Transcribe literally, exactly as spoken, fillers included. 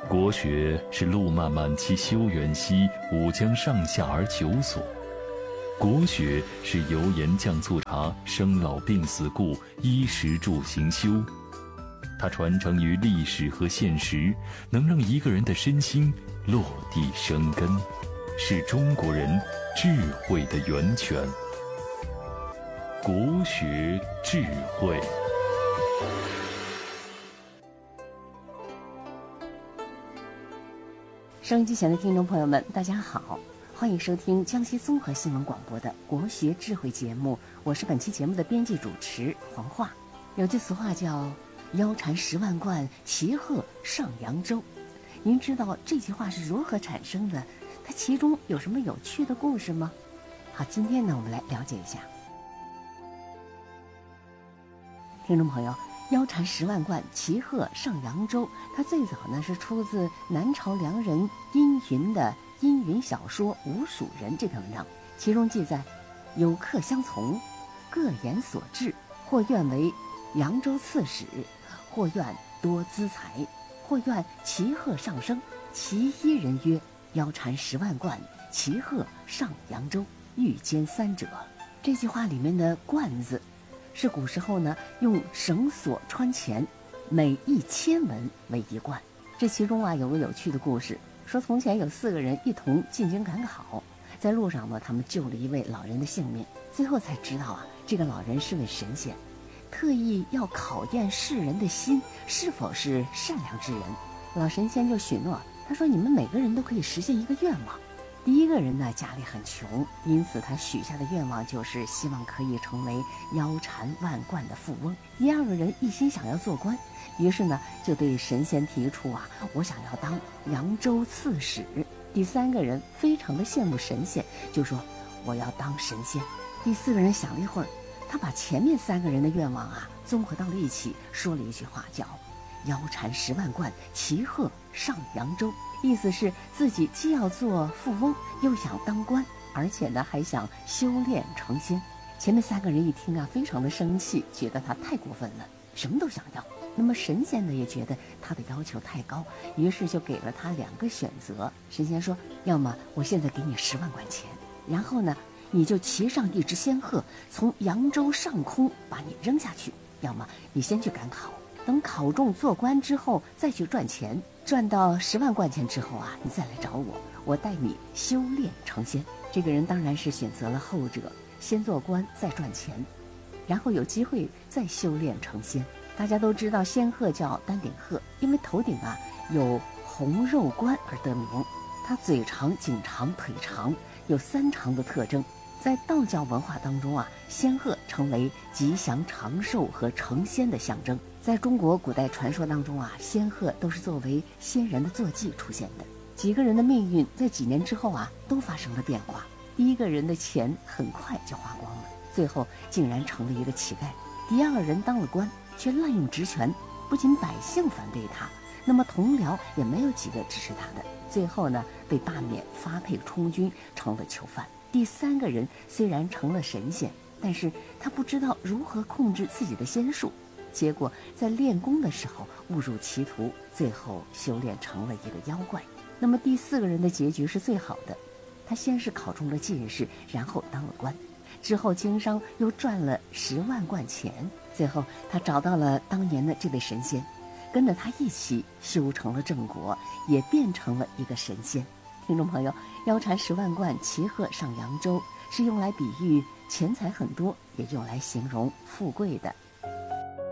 国学是路漫漫其修远兮，吾将上下而求索。国学是油盐酱醋茶，生老病死故，衣食住行修。它传承于历史和现实，能让一个人的身心落地生根，是中国人智慧的源泉。国学智慧。 收音机前的听众朋友们，大家好，欢迎收听江西综合新闻广播的国学智慧节目，我是本期节目的编辑主持黄化。有句俗话叫腰缠十万贯，骑鹤上扬州。您知道这句话是如何产生的？它其中有什么有趣的故事吗？好，今天呢，我们来了解一下。听众朋友，腰缠十万贯，骑鹤上扬州。它最早呢是出自南朝梁人殷云的《殷云小说·吴蜀人》这篇文章，其中记载：有客相从，各言所志，或愿为扬州刺史，或愿多资财，或愿骑鹤上升。其一人曰：腰缠十万贯，骑鹤上扬州，欲兼三者。这句话里面的贯字是古时候呢用绳索穿钱，每一千文为一贯。这其中啊有个有趣的故事，说从前有四个人一同进京赶考，在路上呢他们救了一位老人的性命，最后才知道啊这个老人是位神仙，特意要考验世人的心是否是善良之人。老神仙就许诺，他说你们每个人都可以实现一个愿望。第一个人呢家里很穷，因此他许下的愿望就是希望可以成为腰缠万贯的富翁。第二个人一心想要做官，于是呢就对神仙提出啊，我想要当扬州刺史。第三个人非常的羡慕神仙，就说我要当神仙。第四个人想了一会儿，他把前面三个人的愿望啊综合到了一起，说了一句话叫腰缠十万贯，骑鹤上扬州。意思是自己既要做富翁，又想当官，而且呢还想修炼成仙。前面三个人一听啊，非常的生气，觉得他太过分了，什么都想要。那么神仙呢也觉得他的要求太高，于是就给了他两个选择。神仙说，要么我现在给你十万贯钱，然后呢你就骑上一只仙鹤，从扬州上空把你扔下去；要么你先去赶考，等考中做官之后再去赚钱，赚到十万贯钱之后啊，你再来找我，我带你修炼成仙。这个人当然是选择了后者，先做官再赚钱，然后有机会再修炼成仙。大家都知道仙鹤叫丹顶鹤，因为头顶啊有红肉冠而得名。它嘴长、颈长、腿长，有三长的特征。在道教文化当中啊，仙鹤成为吉祥长寿和成仙的象征。在中国古代传说当中啊，仙鹤都是作为仙人的坐骑出现的。几个人的命运在几年之后啊都发生了变化。第一个人的钱很快就花光了，最后竟然成了一个乞丐。第二个人当了官，却滥用职权，不仅百姓反对他，那么同僚也没有几个支持他的，最后呢被罢免，发配充军，成了囚犯。第三个人虽然成了神仙，但是他不知道如何控制自己的仙术，结果在练功的时候误入歧途，最后修炼成了一个妖怪。那么第四个人的结局是最好的，他先是考中了进士，然后当了官，之后经商又赚了十万贯钱，最后他找到了当年的这位神仙，跟着他一起修成了正果，也变成了一个神仙。听众朋友，腰缠十万贯，骑鹤上扬州是用来比喻钱财很多，也用来形容富贵的。